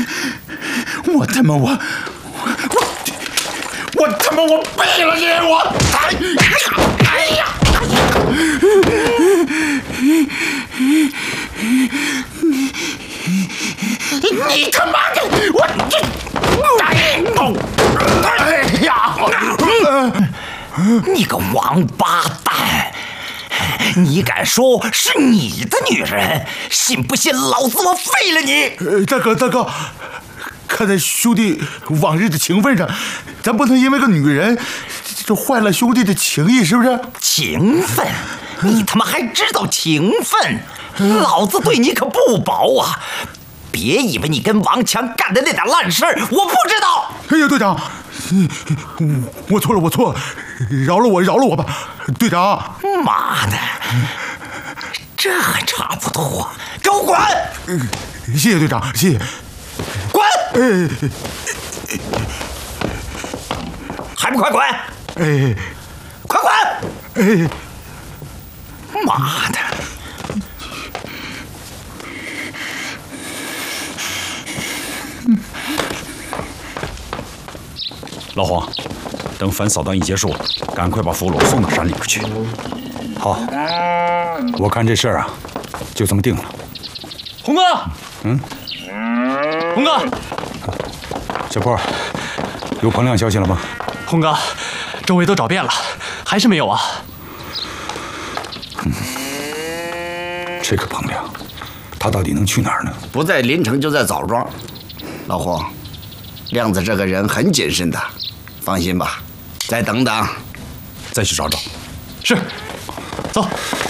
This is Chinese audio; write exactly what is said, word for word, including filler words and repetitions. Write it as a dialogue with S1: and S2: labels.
S1: 我他妈我我我他妈我背了你我！哎呀！你他妈的我这！哎呀！
S2: 你个王八蛋！你敢说是你的女人？信不信老子我废了你！
S1: 呃，大哥大哥，看在兄弟往日的情分上，咱不能因为个女人就坏了兄弟的情谊，是不是？
S2: 情分？你他妈还知道情分？老子对你可不薄啊！别以为你跟王强干的那点烂事儿我不知道。
S1: 哎呀，队长，我错了，我错了，饶了我，饶了我吧，队长。
S2: 妈的，这还差不多，给我滚！
S1: 谢谢队长，谢谢。
S2: 滚！还不快滚！
S1: 哎，
S2: 快滚！
S1: 哎，
S2: 妈的！
S3: 老黄，等反扫荡一结束，赶快把俘虏送到山里边去。好，我看这事儿啊，就这么定了。
S4: 红哥，
S3: 嗯，
S4: 红哥，
S3: 小坡，有彭亮消息了吗？
S4: 红哥，周围都找遍了，还是没有啊。
S3: 嗯，这个彭亮，他到底能去哪儿呢？
S5: 不在临城就在枣庄。老胡，亮子这个人很谨慎的，放心吧，再等等，
S3: 再去找找。
S4: 是，走。